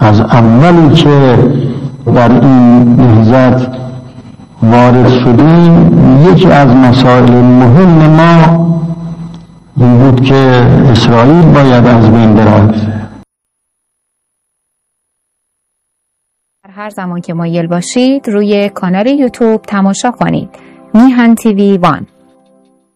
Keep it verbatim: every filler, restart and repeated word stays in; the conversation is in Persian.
از اولی که در این نهضت وارد شدیم یکی از مسائل مهم ما این بود که اسرائیل باید از بین برود. هر زمان که مایل باشید روی کانال یوتیوب تماشا کنید میهن تیوی وان.